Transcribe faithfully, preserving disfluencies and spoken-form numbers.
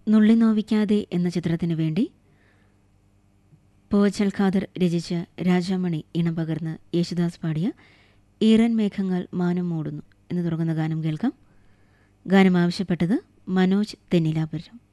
നുള്ളി നോവിക്കാതെ എന്ന ചിത്രത്തിനു വേണ്ടി പോച്ചൽ ഖാദർ രചിച്ച രാജാമണി ഇണം പകർന്ന് യേശുദാസ് പാടിയ ഈറൻ മേഘങ്ങൾ മാനം മൂടുന്നു എന്ന് തുടങ്ങുന്ന ഗാനം കേൾക്കാം. ഗാനം ആവശ്യപ്പെട്ടത് മനോജ് തെന്നിലാപുരം.